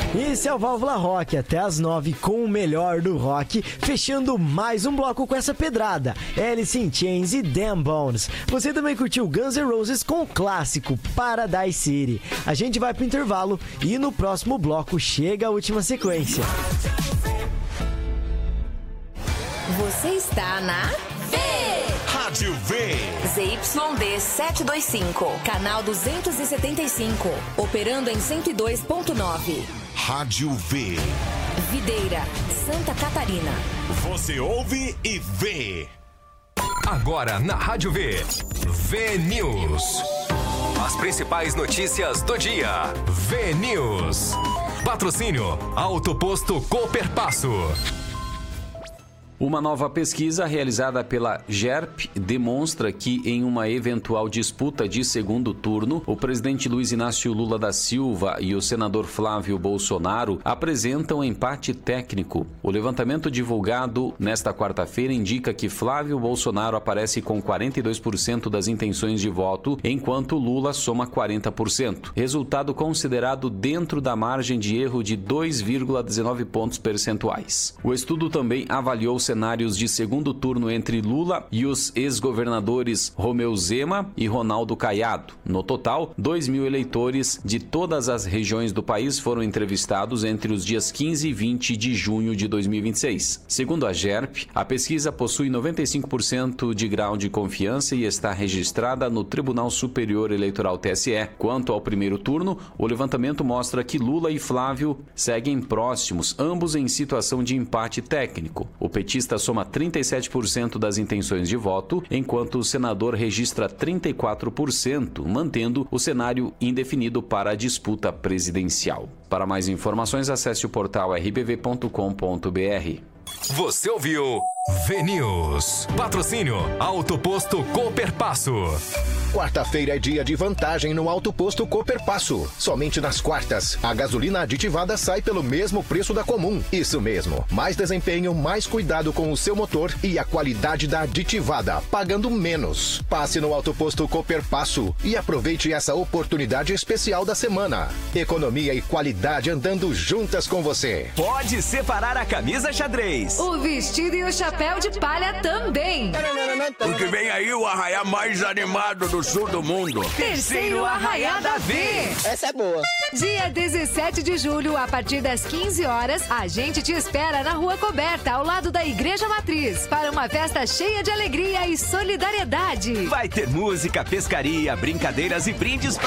Esse é o Válvula Rock, até as 9 com o melhor do rock, fechando mais um bloco com essa pedrada, Alice in Chains e Damn Bones. Você também curtiu Guns N' Roses com o clássico Paradise City. A gente vai pro intervalo e no próximo bloco chega a última sequência. Você está na Rádio V. ZYD 725, canal 275, operando em 102.9. Rádio V. Videira, Santa Catarina. Você ouve e vê. Agora na Rádio V. V News. As principais notícias do dia. V News. Patrocínio Auto Posto Cooperpasso. Uma nova pesquisa realizada pela GERP demonstra que, em uma eventual disputa de segundo turno, o presidente Luiz Inácio Lula da Silva e o senador Flávio Bolsonaro apresentam empate técnico. O levantamento divulgado nesta quarta-feira indica que Flávio Bolsonaro aparece com 42% das intenções de voto, enquanto Lula soma 40%. Resultado considerado dentro da margem de erro de 2,19 pontos percentuais. O estudo também avaliou cenários de segundo turno entre Lula e os ex-governadores Romeu Zema e Ronaldo Caiado. No total, 2.000 eleitores de todas as regiões do país foram entrevistados entre os dias 15 e 20 de junho de 2026. Segundo a GERP, a pesquisa possui 95% de grau de confiança e está registrada no Tribunal Superior Eleitoral TSE. Quanto ao primeiro turno, o levantamento mostra que Lula e Flávio seguem próximos, ambos em situação de empate técnico. O petista soma 37% das intenções de voto, enquanto o senador registra 34%, mantendo o cenário indefinido para a disputa presidencial. Para mais informações, acesse o portal rbv.com.br. Você ouviu V News. Patrocínio Auto Posto Cooperpasso. Quarta-feira é dia de vantagem no Auto Posto Cooperpasso. Somente nas quartas, a gasolina aditivada sai pelo mesmo preço da comum. Isso mesmo, mais desempenho, mais cuidado com o seu motor e a qualidade da aditivada, pagando menos. Passe no Auto Posto Cooperpasso e aproveite essa oportunidade especial da semana. Economia e qualidade andando juntas com você. Pode separar a camisa xadrez, o vestido e o chapéu de palha também. Porque vem aí o arraiá mais animado do sul do mundo. Terceiro Arraiá da V. Essa é boa. Dia 17 de julho, a partir das 15 horas, a gente te espera na Rua Coberta, ao lado da Igreja Matriz, para uma festa cheia de alegria e solidariedade. Vai ter música, pescaria, brincadeiras e brindes